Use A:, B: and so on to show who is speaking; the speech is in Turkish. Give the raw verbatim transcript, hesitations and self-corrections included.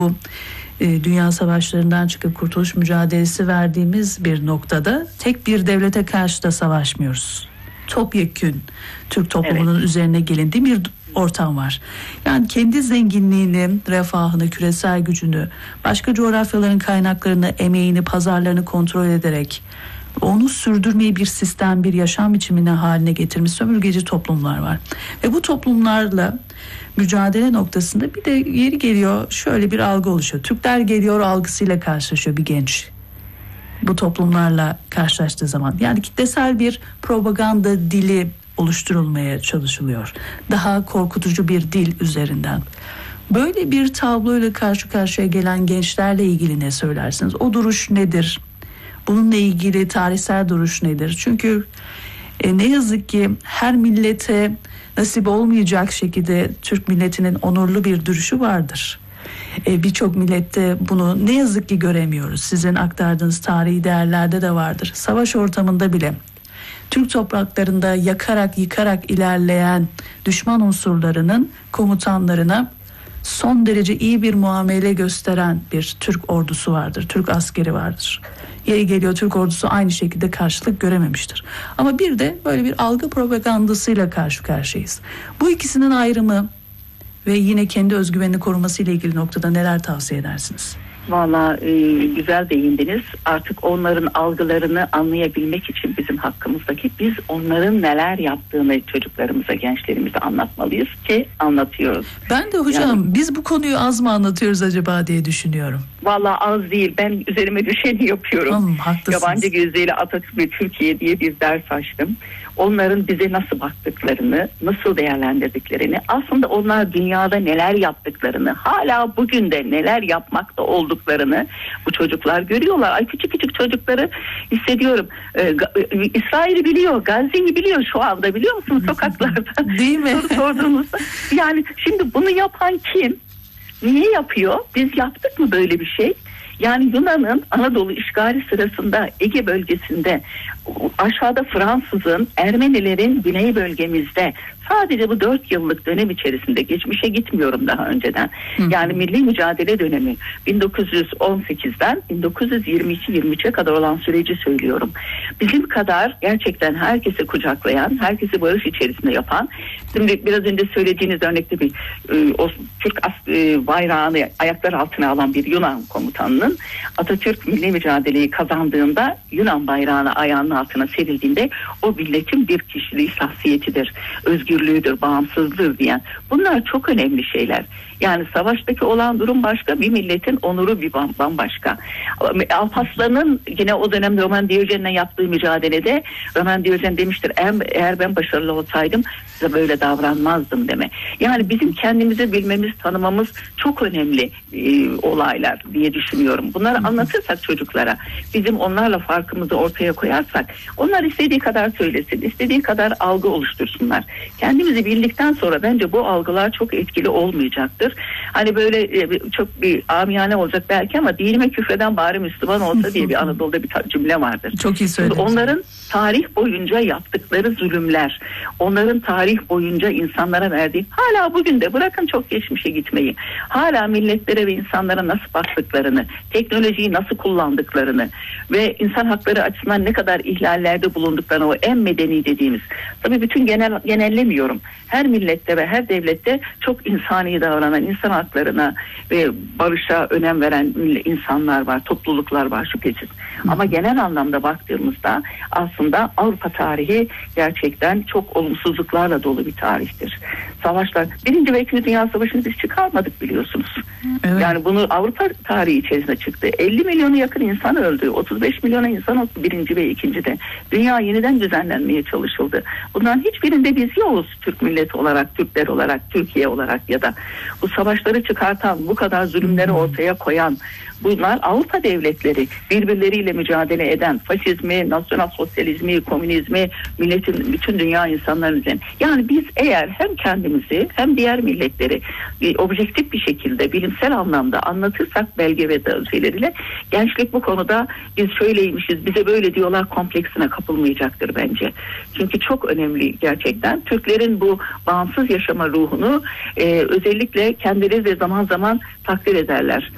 A: Bu e, dünya savaşlarından çıkıp kurtuluş mücadelesi verdiğimiz bir noktada tek bir devlete karşı da savaşmıyoruz. Topyekün Türk toplumunun evet. üzerine gelindiği bir ortam var. Yani kendi zenginliğini, refahını, küresel gücünü, başka coğrafyaların kaynaklarını, emeğini, pazarlarını kontrol ederek onu sürdürmeyi bir sistem, bir yaşam biçimine haline getirmiş sömürgeci toplumlar var. Ve bu toplumlarla mücadele noktasında bir de yeri geliyor şöyle bir algı oluşuyor. Türkler geliyor algısıyla karşılaşıyor bir genç. Bu toplumlarla karşılaştığı zaman. Yani kitlesel bir propaganda dili oluşturulmaya çalışılıyor. Daha korkutucu bir dil üzerinden. Böyle bir tabloyla karşı karşıya gelen gençlerle ilgili ne söylersiniz? O duruş nedir? Bununla ilgili tarihsel duruş nedir? Çünkü e, ne yazık ki her millete nasip olmayacak şekilde Türk milletinin onurlu bir duruşu vardır. E, Birçok millette bunu ne yazık ki göremiyoruz. Sizin aktardığınız tarihi değerlerde de vardır. Savaş ortamında bile Türk topraklarında yakarak yıkarak ilerleyen düşman unsurlarının komutanlarına son derece iyi bir muamele gösteren bir Türk ordusu vardır. Türk askeri vardır. Yeri geliyor Türk ordusu aynı şekilde karşılık görememiştir. Ama bir de böyle bir algı propagandasıyla karşı karşıyayız. Bu ikisinin ayrımı ve yine kendi özgüvenini koruması ile ilgili noktada neler tavsiye edersiniz?
B: Valla e, güzel değindiniz. Artık onların algılarını anlayabilmek için bizim hakkımızdaki biz onların neler yaptığını çocuklarımıza, gençlerimize anlatmalıyız ki anlatıyoruz.
A: Ben de hocam yani, biz bu konuyu az mı anlatıyoruz acaba diye düşünüyorum.
B: Valla az değil. Ben üzerime düşeni yapıyorum.
A: Tamam, haklısınız.
B: Yabancı gözüyle Atatürk ve Türkiye diye bir ders açtım. Onların bize nasıl baktıklarını, nasıl değerlendirdiklerini, aslında onlar dünyada neler yaptıklarını, hala bugün de neler yapmakta olduklarını bu çocuklar görüyorlar. Ay küçük küçük çocukları hissediyorum. Ee, İsrail'i biliyor, Gazze'yi biliyor şu anda, biliyor musunuz sokaklarda?
A: Değil mi?
B: Sorduğumuzda. Yani şimdi bunu yapan kim? Niye yapıyor? Biz yaptık mı böyle bir şey? Yani Yunan'ın Anadolu işgali sırasında Ege bölgesinde, aşağıda Fransız'ın, Ermenilerin güney bölgemizde, sadece bu dört yıllık dönem içerisinde, geçmişe gitmiyorum daha önceden. Hı. Yani milli mücadele dönemi bin dokuz yüz on sekizden bin dokuz yüz yirmi iki yirmi üçe kadar olan süreci söylüyorum. Bizim kadar gerçekten herkesi kucaklayan, herkesi barış içerisinde yapan, şimdi biraz önce söylediğiniz örnekte bir e, o Türk e, bayrağını ayaklar altına alan bir Yunan komutanının Atatürk milli mücadeleyi kazandığında, Yunan bayrağını ayağının altına serildiğinde o milletin bir kişiliği, şahsiyetidir, özgürlüğüdür, bağımsızlığı diyen. Bunlar çok önemli şeyler. Yani savaştaki olan durum başka, bir milletin onuru bir bambaşka. Alparslan'ın yine o dönem Roman Diyojen'le yaptığı mücadelede Roman Diyojen demiştir, eğer ben başarılı olsaydım size böyle davranmazdım deme. Yani bizim kendimizi bilmemiz, tanımamız çok önemli e, olaylar diye düşünüyorum. Bunları anlatırsak çocuklara, bizim onlarla farkımızı ortaya koyarsak, onlar istediği kadar söylesin, istediği kadar algı oluştursunlar. Kendimizi bildikten sonra bence bu algılar çok etkili olmayacaktır. Hani böyle çok bir amiyane olacak belki ama dinime küfreden bari Müslüman olsa diye bir Anadolu'da bir cümle vardır.
A: Çok iyi söylediniz.
B: Onların tarih boyunca yaptıkları zulümler, onların tarih boyunca insanlara verdiği, hala bugün de bırakın çok geçmişe gitmeyi, hala milletlere ve insanlara nasıl baktıklarını, teknolojiyi nasıl kullandıklarını ve insan hakları açısından ne kadar ihlallerde bulunduklarını, o en medeni dediğimiz, tabii bütün genel genellemiyorum. Her millette ve her devlette çok insani davranan, insan haklarına ve barışa önem veren insanlar var, topluluklar var şüphesiz. Hı. Ama genel anlamda baktığımızda aslında Avrupa tarihi gerçekten çok olumsuzluklarla dolu bir tarihtir. Savaşlar, Birinci ve İkinci Dünya Savaşı'nı biz çıkarmadık biliyorsunuz. Evet. Yani bunu Avrupa tarihi içerisinde çıktı. elli milyonu yakın insan öldü. otuz beş milyona insan oldu birinci ve ikincide. Dünya yeniden düzenlenmeye çalışıldı. Bunların hiçbirinde biz yokuz, Türk milleti olarak, Türkler olarak, Türkiye olarak ya da bu savaşları çıkartan, bu kadar zulümleri ortaya koyan, bunlar Avrupa devletleri, birbirleriyle mücadele eden, faşizmi, nasyonal sosyalizmi, komünizmi, milletin, bütün dünya insanların üzerine. Yani biz eğer hem kendimizi hem diğer milletleri bir objektif bir şekilde, bilimsel anlamda anlatırsak belge ve şeyleriyle, gençlik bu konuda biz şöyleymişiz, bize böyle diyorlar kompleksine kapılmayacaktır bence. Çünkü çok önemli gerçekten. Türklerin bu bağımsız yaşama ruhunu e, özellikle kendileri de zaman zaman takdir ederler.